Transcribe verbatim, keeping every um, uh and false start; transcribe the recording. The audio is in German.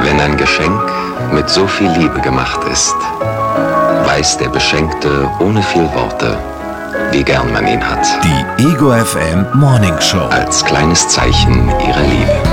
Wenn ein Geschenk mit so viel Liebe gemacht ist, weiß der Beschenkte ohne viel Worte, wie gern man ihn hat. Die Ego F M Morning Show. Als kleines Zeichen ihrer Liebe.